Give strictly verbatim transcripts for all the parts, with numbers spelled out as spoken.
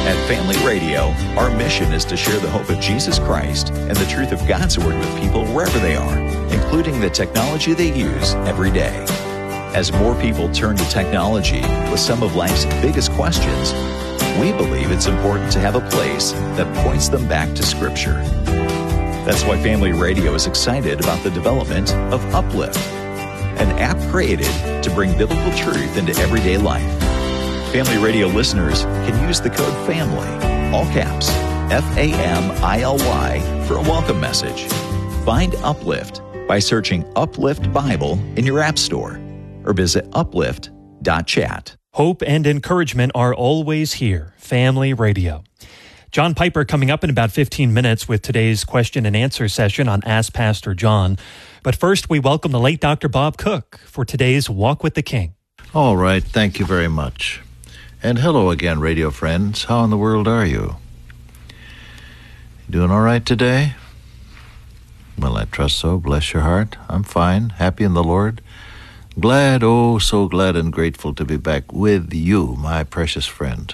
At Family Radio, our mission is to share the hope of Jesus Christ and the truth of God's Word with people wherever they are, including the technology they use every day. As more people turn to technology with some of life's biggest questions, we believe it's important to have a place that points them back to Scripture. That's why Family Radio is excited about the development of Uplift, an app created to bring biblical truth into everyday life. Family Radio listeners can use the code FAMILY, all caps, F A M I L Y, for a welcome message. Find Uplift by searching Uplift Bible in your app store or visit uplift dot chat. Hope and encouragement are always here. Family Radio. John Piper coming up in about fifteen minutes with today's question and answer session on Ask Pastor John. But first, we welcome the late Doctor Bob Cook for today's Walk with the King. All right. Thank you very much. And hello again, radio friends. How in the world are you? Doing all right today? Well, I trust so. Bless your heart. I'm fine. Happy in the Lord. Glad, oh, so glad and grateful to be back with you, my precious friend.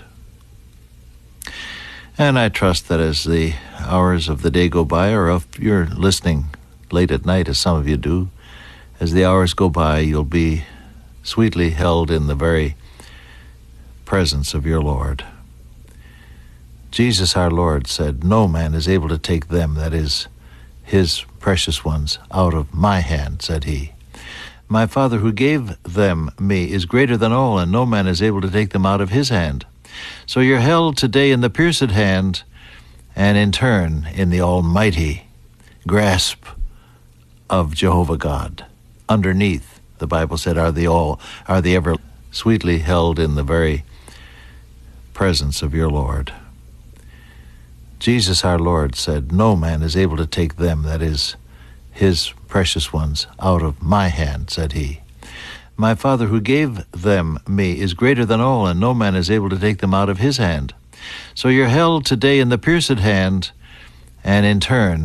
And I trust that as the hours of the day go by, or if you're listening late at night, as some of you do, as the hours go by, you'll be sweetly held in the very presence of your Lord. Jesus our Lord said, "No man is able to take them," that is, his precious ones, "out of my hand," said he. "My Father who gave them me is greater than all, and no man is able to take them out of his hand." So you're held today in the pierced hand, and in turn in the almighty grasp of Jehovah God. Underneath, the Bible said, are the all are the ever sweetly held in the very presence of your Lord. Jesus our Lord said, "No man is able to take them," that is, his precious ones, "out of my hand," said he. "My Father who gave them me is greater than all, and no man is able to take them out of his hand." So you're held today in the pierced hand, and in turn